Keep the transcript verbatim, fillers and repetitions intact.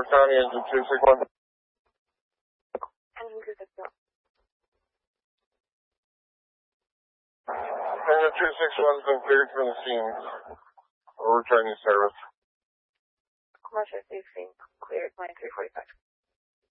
Delaware County, engine two six one. Engine two six one. Engine two six one's been cleared from the scene. We're returning service. Commercial safety cleared nine three forty-five.